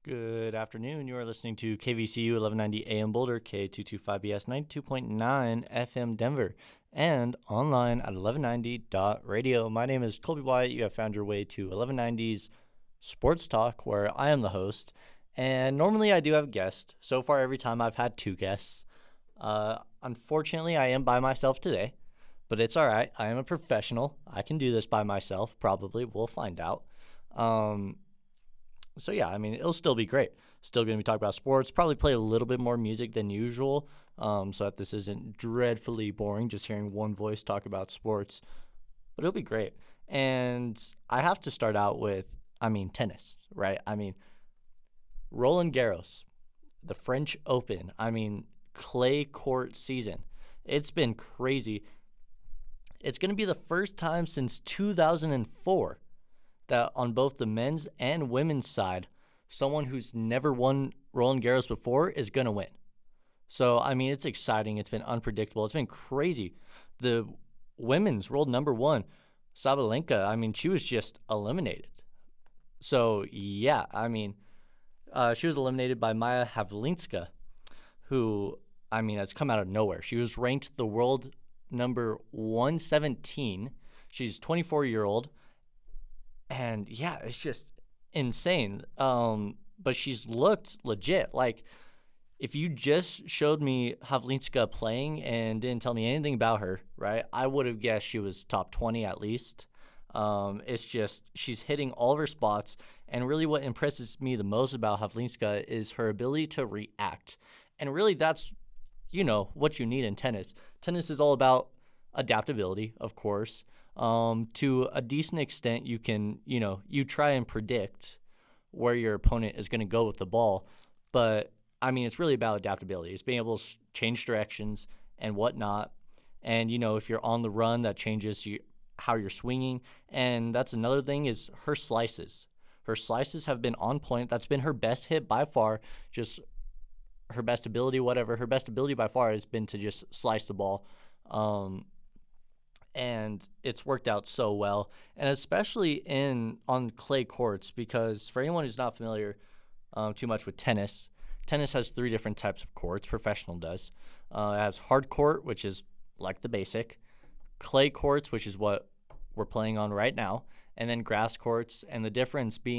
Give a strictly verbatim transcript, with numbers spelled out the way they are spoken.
Good afternoon. You are listening to K V C U eleven ninety A M Boulder, K two twenty-five B S ninety-two point nine F M Denver, and online at eleven ninety dot radio. My name is Colby Wyatt. You have found your way to eleven ninety's Sports Talk, where I am the host. And normally I do have guests. So far, every time I've had two guests. Uh, unfortunately, I am by myself today, but it's all right. I am a professional. I can do this by myself, probably. We'll find out. Um... So, yeah, I mean, it'll still be great. Still going to be talking about sports, probably play a little bit more music than usual um, so that this isn't dreadfully boring, just hearing one voice talk about sports. But it'll be great. And I have to start out with, I mean, tennis, right? I mean, Roland Garros, the French Open, I mean, clay court season. It's been crazy. It's going to be the first time since two thousand four that on both the men's and women's side, someone who's never won Roland Garros before is going to win. So, I mean, it's exciting. It's been unpredictable. It's been crazy. The women's world number one, Sabalenka, I mean, she was just eliminated. So, yeah, I mean, uh, she was eliminated by Maya Havlinska, who, I mean, has come out of nowhere. She was ranked the world number one seventeen. She's twenty-four-year-old. And, yeah, it's just insane. Um, but she's looked legit. Like, if you just showed me Havlinska playing and didn't tell me anything about her, right, I would have guessed she was top twenty at least. Um, it's just she's hitting all of her spots. And really what impresses me the most about Havlinska is her ability to react. And really that's, you know, what you need in tennis. Tennis is all about adaptability, of course. Um, to a decent extent, you can, you know, you try and predict where your opponent is going to go with the ball. But, I mean, it's really about adaptability. It's being able to change directions and whatnot. And, you know, if you're on the run, that changes you, how you're swinging. And that's another thing is her slices. Her slices have been on point. That's been her best hit by far. Just her best ability, whatever. Her best ability by far has been to just slice the ball. Um And it's worked out so well, and especially in on clay courts, because for anyone who's not familiar um, too much with tennis, tennis has three different types of courts. Professional does. Uh, it has hard court, which is like the basic, clay courts, which is what we're playing on right now, and then grass courts. And the difference being